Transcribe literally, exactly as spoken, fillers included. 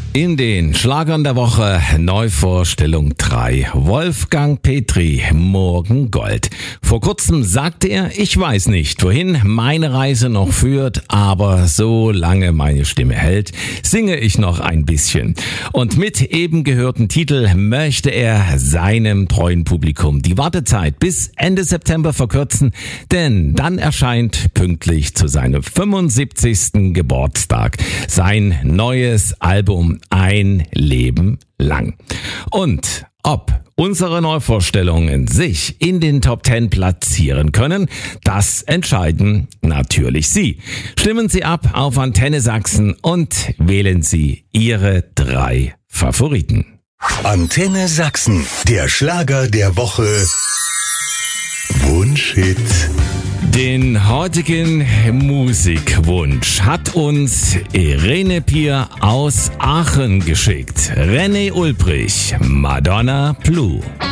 In den Schlagern der Woche Neuvorstellung drei. Wolfgang Petri, Morgen Gold. Vor kurzem sagte er, ich weiß nicht, wohin meine Reise noch führt, aber solange meine Stimme hält, singe ich noch ein bisschen. Und mit eben gehörten Titel möchte er seinem treuen Publikum die Wartezeit bis Ende September verkürzen, denn dann erscheint pünktlich zu seinem fünfundsiebzigsten Geburtstag sein neues Album Ein Leben lang. Und ob unsere Neuvorstellungen sich in den Top Ten platzieren können, das entscheiden natürlich Sie. Stimmen Sie ab auf Antenne Sachsen und wählen Sie Ihre drei Favoriten. Antenne Sachsen, der Schlager der Woche. Wunschhit. Den heutigen Musikwunsch hat uns Irene Pier aus Aachen geschickt. René Ulbrich, Madonna Blue.